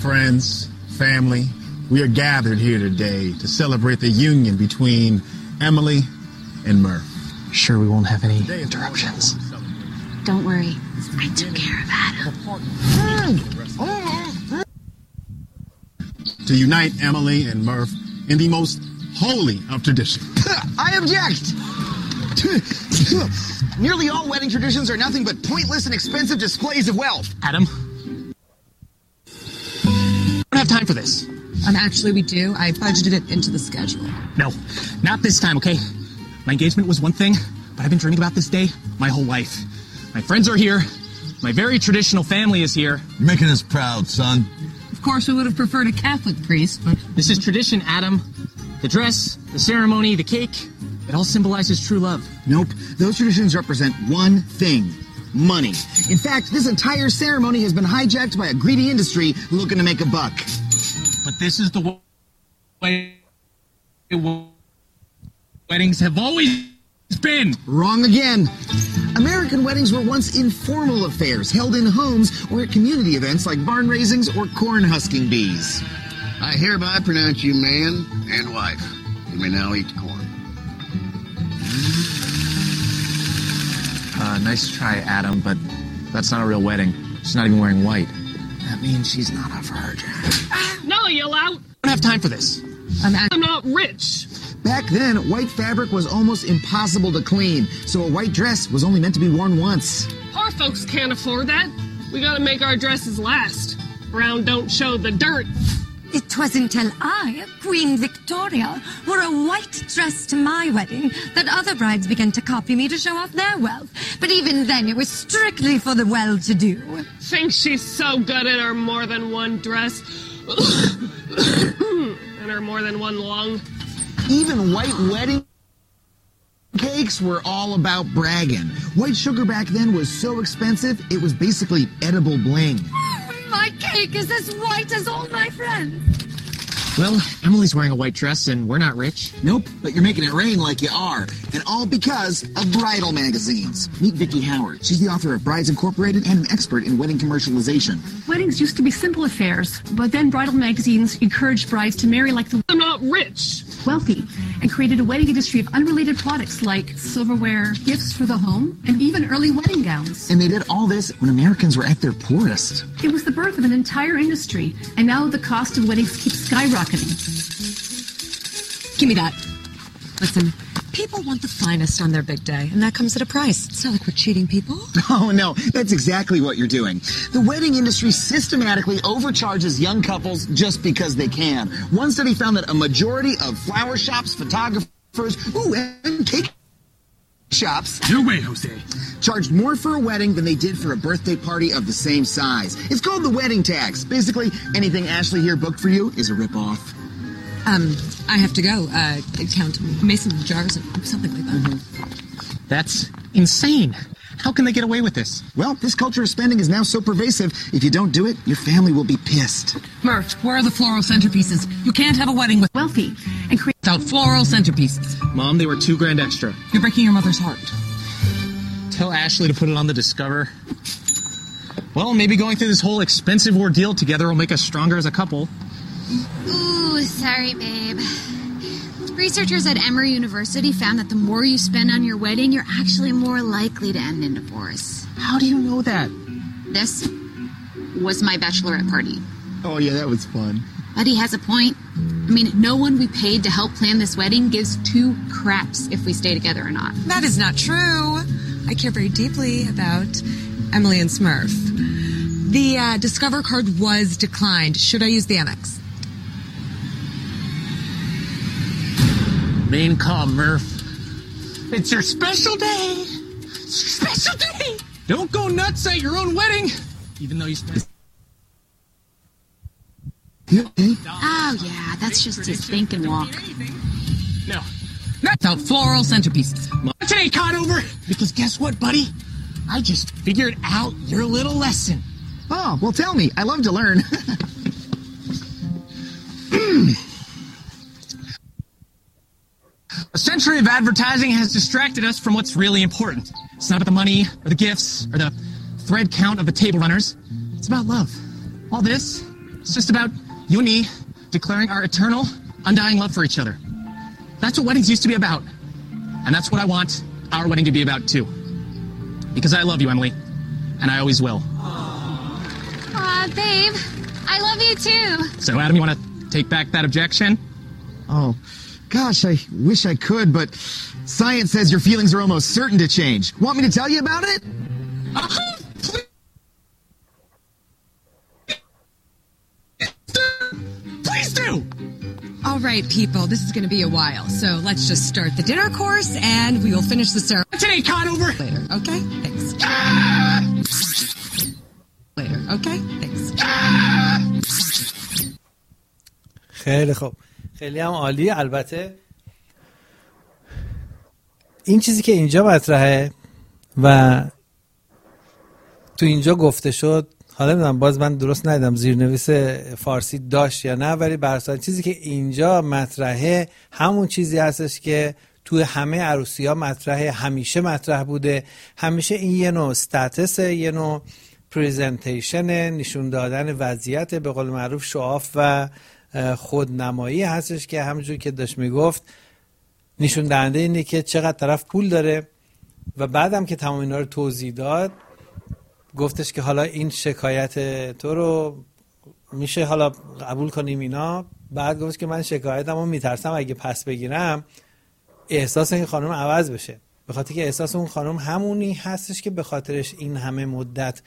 friends, family, we are gathered here today to celebrate the union between Emily and Murph. Sure we won't have any interruptions. Don't worry, I took care of Adam. To unite Emily and Murph in the most holy of traditions. I object! Nearly all wedding traditions are nothing but pointless and expensive displays of wealth. Adam? I don't have time for this. Actually, we do. I budgeted it into the schedule. No, not this time, okay? My engagement was one thing, but I've been dreaming about this day my whole life. My friends are here. My very traditional family is here. You're making us proud, son. Of course, we would have preferred a Catholic priest, but... This is tradition, Adam. The dress, the ceremony, the cake, it all symbolizes true love. Nope. Those traditions represent one thing. Money. In fact, this entire ceremony has been hijacked by a greedy industry looking to make a buck. But this is the way weddings have always been. Wrong again. American weddings were once informal affairs held in homes or at community events like barn raisings or corn husking bees. I hereby pronounce you man and wife. You may now eat the corn. Nice try, Adam, but that's not a real wedding. She's not even wearing white. That means she's not a virgin. No, yell out! I don't have time for this. I'm not rich. Back then, white fabric was almost impossible to clean, so a white dress was only meant to be worn once. Poor folks can't afford that. We gotta make our dresses last. Brown don't show the dirt. It was until I, Queen Victoria, wore a white dress to my wedding that other brides began to copy me to show off their wealth. But even then, it was strictly for the well-to-do. Thinks she's so good at her more than one dress. And her more than one lung. Even white wedding cakes were all about bragging. White sugar back then was so expensive, it was basically edible bling. My cake is as white as all my friends. Well, Emily's wearing a white dress and we're not rich. Nope, but you're making it rain like you are. And all because of bridal magazines. Meet Vicki Howard. She's the author of Brides Incorporated and an expert in wedding commercialization. Weddings used to be simple affairs, but then bridal magazines encouraged brides to marry like the not rich, wealthy, and created a wedding industry of unrelated products like silverware, gifts for the home, and even early wedding gowns. And they did all this when Americans were at their poorest. It was the birth of an entire industry, and now the cost of weddings keeps skyrocketing. Give me that. Listen, people want the finest on their big day, and that comes at a price. It's not like we're cheating people. Oh, no, that's exactly what you're doing. The wedding industry systematically overcharges young couples just because they can. One study found that a majority of flower shops, photographers, and cake shops... No way, Jose. ...charged more for a wedding than they did for a birthday party of the same size. It's called the wedding tax. Basically, anything Ashley here booked for you is a ripoff. I have to go. Count mason jars or something like that. Mm-hmm. That's insane. How can they get away with this? Well, this culture of spending is now so pervasive, if you don't do it, your family will be pissed. Murph, where are the floral centerpieces? You can't have a wedding with wealthy and create without floral centerpieces. Mom, they were $2,000 extra. You're breaking your mother's heart. Tell Ashley to put it on the Discover. Well, maybe going through this whole expensive ordeal together will make us stronger as a couple. Ooh, sorry, babe. Researchers at Emory University found that the more you spend on your wedding, you're actually more likely to end in divorce. How do you know that? This was my bachelorette party. Oh, yeah, that was fun. But he has a point. I mean, no one we paid to help plan this wedding gives two craps if we stay together or not. That is not true. I care very deeply about Emily and Smurf. The Discover card was declined. Should I use the Amex? Main call, Murph. It's your special day. It's your special day. Don't go nuts at your own wedding, even though you spent... Oh, yeah, that's just his think and walk. No. Not without floral centerpieces. Today, Conover. Because guess what, buddy? I just figured out your little lesson. Oh, well, tell me. I love to learn. A century of advertising has distracted us from what's really important. It's not about the money or the gifts or the thread count of the table runners. It's about love. All this It's just about you and me declaring our eternal, undying love for each other. That's what weddings used to be about. And that's what I want our wedding to be about, too. Because I love you, Emily. And I always will. Aw, babe. I love you, too. So, Adam, you want to take back that objection? Oh, gosh, I wish I could, but science says your feelings are almost certain to change. Want me to tell you about it? Please do! All right, people, this is going to be a while, so let's just start the dinner course, and we will finish the ceremony today, Con, over! Later, okay? Thanks. Later, okay? Thanks. خیلی خوب، خیلی هم عالی. البته این چیزی که اینجا مطرحه و تو اینجا گفته شد، حالا نمیدونم، باز من درست ندیدم زیرنویس فارسی داشت یا نه، ولی بر اساس چیزی که اینجا مطرحه همون چیزی هستش که تو همه عروسی‌ها مطرحه، همیشه مطرح بوده. همیشه این یه نوع استاتس، یه نوع پریزنتیشن، نشون دادن وضعیت، به قول معروف شعاف و خودنمایی هستش که همونجور که داشت میگفت نشون دهنده اینه که چقدر طرف پول داره. و بعدم که تمام اینا رو توضیح داد، گفتش که حالا این شکایت تو رو میشه حالا قبول کنیم اینا. بعد گفتش که من شکایتم رو میترسم اگه پس بگیرم احساس این خانم عوض بشه، به خاطر که احساس اون خانم همونی هستش که به خاطرش این همه مدت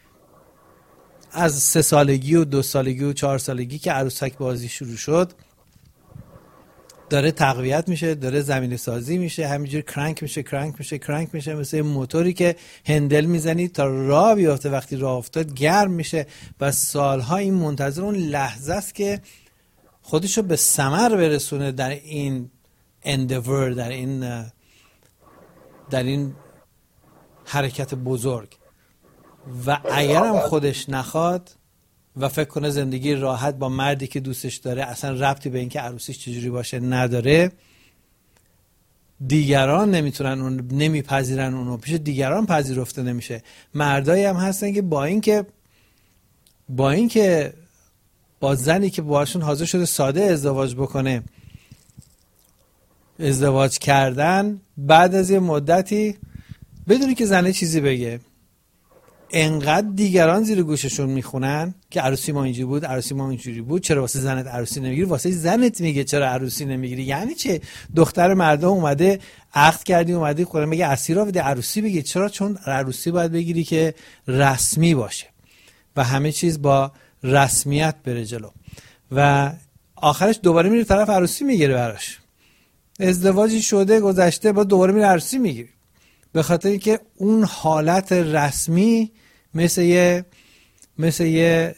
از 3 سالگی و 2 سالگی و 4 سالگی که عروسک بازی شروع شد داره تقویت میشه، داره زمینه سازی میشه، همینجور کرانک میشه مثل موتوری که هندل میزنی تا راه بیافته. وقتی راه افتاد گرم میشه و سالها این منتظر اون لحظه است که خودشو به ثمر برسونه در این اندیور، در این حرکت بزرگ. و اگرم خودش نخواد و فکر کنه زندگی راحت با مردی که دوستش داره اصلا ربطی به این که عروسیش چجوری باشه نداره، دیگران نمیپذیرن اونو، پیش دیگران پذیرفته نمیشه. مردایی هم هستن که با اینکه با زنی که باشون حاضر شده ساده ازدواج بکنه ازدواج کردن، بعد از یه مدتی بدونی که زنه چیزی بگه انقدر دیگران زیر گوششون میخونن که عروسی ما اینجوری بود، عروسی ما اینجوری بود، چرا واسه زنت عروسی نمیگیری؟ واسه زنت میگه چرا عروسی نمیگیری. یعنی چه؟ دختر مردم اومده عقد کردی، اومده خونه میگه اسیرا بده عروسی بگی. چرا؟ چون عروسی باید بگیری که رسمی باشه و همه چیز با رسمیت بره جلو و آخرش دوباره میره طرف عروسی میگیره براش. ازدواجی شده گذشته با دوباره میره عروسی میگیره، به خاطر اینکه اون حالت رسمی مثل یه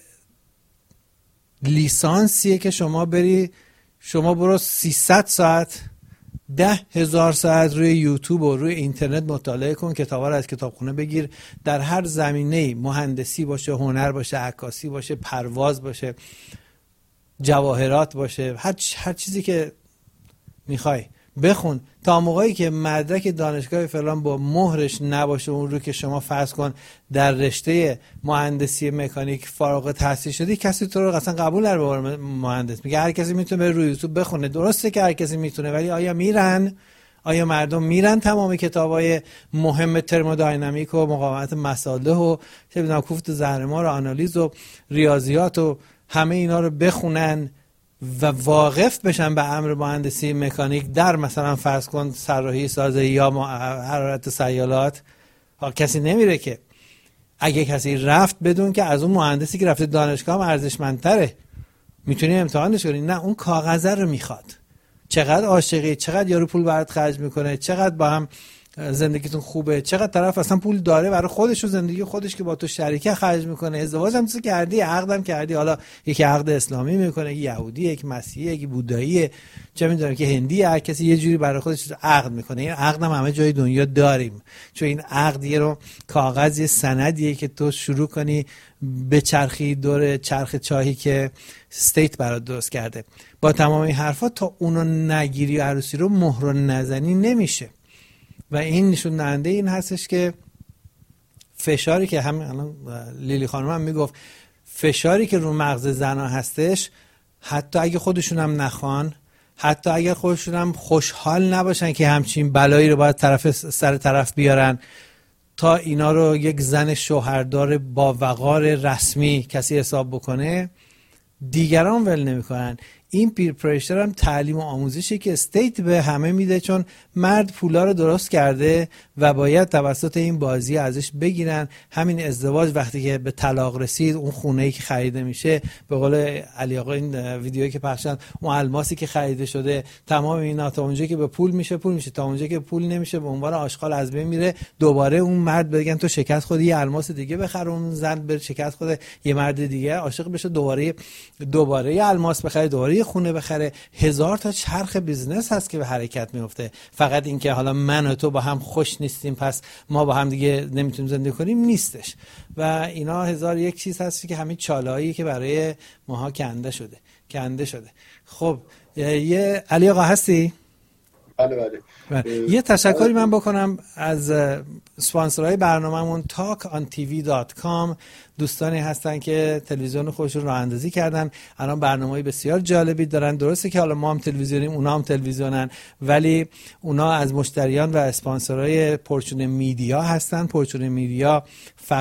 لیسانسیه که شما برو 300 ساعت 10,000 ساعت روی یوتیوب و روی اینترنت مطالعه کن، کتابا رو از کتابخونه بگیر، در هر زمینه‌ای، مهندسی باشه، هنر باشه، عکاسی باشه، پرواز باشه، جواهرات باشه، هر چیزی که میخوای بخون تا موقعی که مدرک دانشگاه فلان با مهرش نباشه، اون رو که شما فرض کن در رشته مهندسی مکانیک فارغ التحصیل شدی، کسی تو رو اصلا قبول نداره به عنوان مهندس. میگه هر کسی میتونه بره روی یوتیوب بخونه. درسته که هر کسی میتونه، ولی آیا مردم میرن تمام کتابای مهم ترمودینامیک و مقاومت مصالح و چه میدونم کوفت زهرمار و آنالیز و ریاضیات و همه اینا رو بخونن و واقف بشن به امر مهندسی مکانیک در مثلا فرض کن طراحی سازی یا حرارت سیالات؟ کسی نمیره که. اگه کسی رفت بدون که از اون مهندسی که رفته دانشگاه هم ارزشمندتره، میتونی امتحانش کنی. نه، اون کاغذ رو میخواد. چقدر عاشقی، چقدر یارو پول برات خرج میکنه، چقدر با هم زندگیتون خوبه، چقدر طرف اصلا پول داره برای خودش و زندگی خودش که با تو شریکه خرج میکنه. ازدواج هم چیزی کردی، عقدم کردی، حالا یکی عقد اسلامی میکنه، یکی یهودی، یکی مسیحی، یکی بودایی، چه میدونم که هندی، هر کسی یه جوری برای خودش عقد میکنه. این عقد هم همه جای دنیا داریم، چون این عقد یه رو کاغذ، یه سندیه که تو شروع کنی به چرخی دور چرخ چاهی که استیت برات درست کرده. با تمام این حرفا تا اونو نگیری و عروسی رو مهر نزنی نمیشه. و این نشون دهنده این هستش که فشاری که همین الان لیلی خانم هم میگفت، فشاری که رو مغز زنا هستش، حتی اگه خودشون هم نخوان، حتی اگر خودشون هم خوشحال نباشن که همچین بلایی رو باید سر طرف بیارن تا اینا رو یک زن شوهردار با وقار رسمی کسی حساب بکنه، دیگران ول نمیکنن. این پیر پرشر هم تعلیم و آموزشی که استیت به همه میده، چون مرد پولا رو درست کرده و باید توسط این بازی ازش بگیرن. همین ازدواج وقتی که به طلاق رسید، اون خونه‌ای که خریده میشه، به قول علی آقا این ویدیویی که پخشن، اون الماسی که خریده شده، تمام اینا تا اونجایی که به پول میشه، تا اونجایی که پول نمیشه به عنوان آشغال از بین میره. دوباره اون مرد بگن تو شکست خودی یه الماس دیگه بخر، اون زن بره شکست خود یه مرد دیگه عاشق بشه، دوباره یه الماس بخره، دوباره خونه بخره. 1000 تا چرخ بیزنس هست که به حرکت میفته. فقط این که حالا من و تو با هم خوش نیستیم پس ما با هم دیگه نمیتونیم زندگی کنیم نیستش. و اینا 1001 چیز هست که همین چالهایی که برای ماها کنده شده. خب یه علی آقا هستی؟ بله. یه تشکری من بکنم از اسپانسرهای برنامه‌مون talkontv.com. دوستانی هستن که تلویزیون خودشون راه اندازی کردن، الان برنامه‌های بسیار جالبی دارن. درسته که حالا ما هم تلویزیونیم، اونا هم تلویزیونن، ولی اونا از مشتریان و اسپانسرهای پورچون میدیا هستن. پورچون میدیا